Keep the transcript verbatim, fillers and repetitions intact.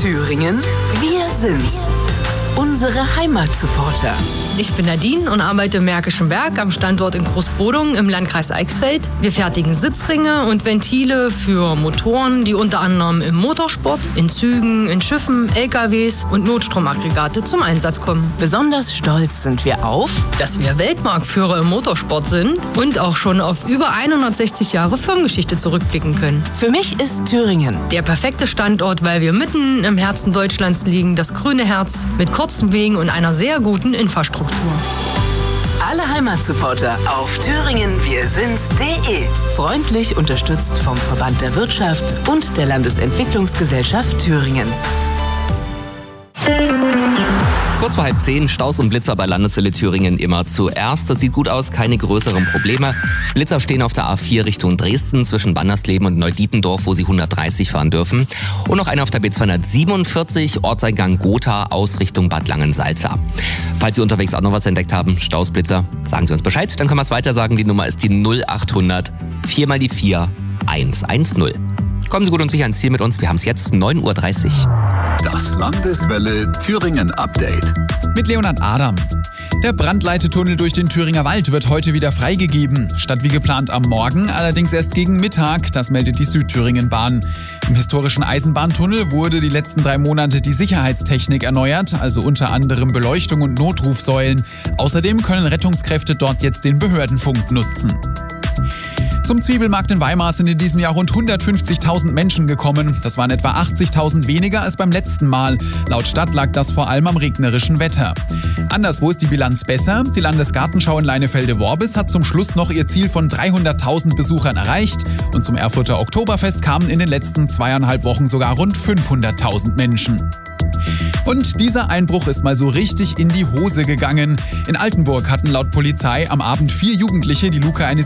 Thüringen, wir sind's. Unsere Heimatsupporter. Ich bin Nadine und arbeite im Märkischen Werk am Standort in Großbodung im Landkreis Eichsfeld. Wir fertigen Sitzringe und Ventile für Motoren, die unter anderem im Motorsport, in Zügen, in Schiffen, L K Ws und Notstromaggregate zum Einsatz kommen. Besonders stolz sind wir auf, dass wir Weltmarktführer im Motorsport sind und auch schon auf über hundertsechzig Jahre Firmengeschichte zurückblicken können. Für mich ist Thüringen der perfekte Standort, weil wir mitten im Herzen Deutschlands liegen, das grüne Herz mit kurzen Wegen und einer sehr guten Infrastruktur. Alle Heimatsupporter auf thüringen wir sind's punkt de. Freundlich unterstützt vom Verband der Wirtschaft und der Landesentwicklungsgesellschaft Thüringens. Kurz vor halb zehn, Staus und Blitzer bei Landeshölle Thüringen immer zuerst. Das sieht gut aus, keine größeren Probleme. Blitzer stehen auf der A vier Richtung Dresden zwischen Bandersleben und Neudietendorf, wo sie hundertdreißig fahren dürfen. Und noch einer auf der B zweihundertsiebenundvierzig, Ortseingang Gotha aus Richtung Bad Langensalza. Falls Sie unterwegs auch noch was entdeckt haben, Staus, Blitzer, sagen Sie uns Bescheid, dann können wir es weiter sagen. Die Nummer ist die null achthundert vier mal die vier eins eins null. Kommen Sie gut und sicher ans Ziel mit uns, wir haben es jetzt neun Uhr dreißig. Das Landeswelle Thüringen Update. Mit Leonhard Adam. Der Brandleitetunnel durch den Thüringer Wald wird heute wieder freigegeben. Statt wie geplant am Morgen, allerdings erst gegen Mittag. Das meldet die Südthüringen-Bahn. Im historischen Eisenbahntunnel wurde die letzten drei Monate die Sicherheitstechnik erneuert, also unter anderem Beleuchtung und Notrufsäulen. Außerdem können Rettungskräfte dort jetzt den Behördenfunk nutzen. Zum Zwiebelmarkt in Weimar sind in diesem Jahr rund hundertfünfzigtausend Menschen gekommen. Das waren etwa achtzigtausend weniger als beim letzten Mal. Laut Stadt lag das vor allem am regnerischen Wetter. Anderswo ist die Bilanz besser. Die Landesgartenschau in Leinefelde-Worbis hat zum Schluss noch ihr Ziel von dreihunderttausend Besuchern erreicht. Und zum Erfurter Oktoberfest kamen in den letzten zweieinhalb Wochen sogar rund fünfhunderttausend Menschen. Und dieser Einbruch ist mal so richtig in die Hose gegangen. In Altenburg hatten laut Polizei am Abend vier Jugendliche die Luke eines